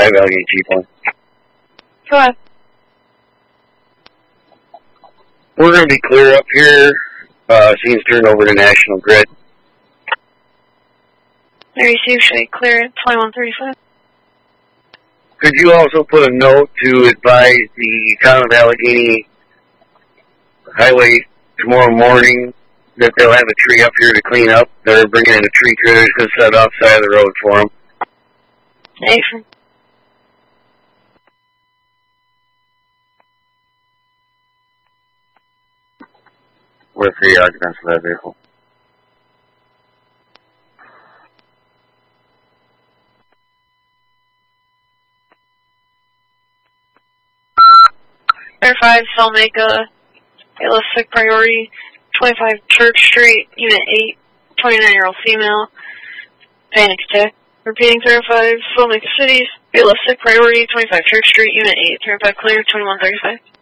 35, Allegheny Chief. Go ahead. We're going to be clear up here. Scene's turned over to National Grid. There you see, should clear at 2135. Could you also put a note to advise the town of Allegheny Highway tomorrow morning that they'll have a tree up here to clean up? They're bringing in a tree critter that's going to set off side of the road for them. Nathan. What's the occupants of that vehicle? Air 5, cell make a realistic priority. 25 Church Street, Unit 8, 29-year-old female. Panic attack. Repeating 35, cell make a cities. Realistic priority, 25 Church Street, Unit 8, 35 clear, 2135.